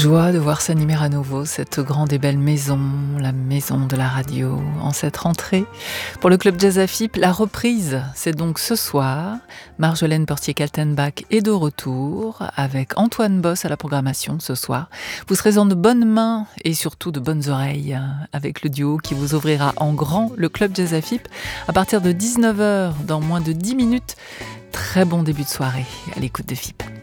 joie de voir s'animer à nouveau cette grande et belle maison, la maison de la radio, en cette rentrée. Pour le Club Jazz AFIP, la reprise, c'est donc ce soir. Marjolaine Portier-Kaltenbach est de retour avec Antoine Boss à la programmation ce soir. Vous serez en de bonnes mains et surtout de bonnes oreilles avec le duo qui vous ouvrira en grand le Club Jazz AFIP à partir de 19h dans moins de 10 minutes. Très bon début de soirée à l'écoute de FIP.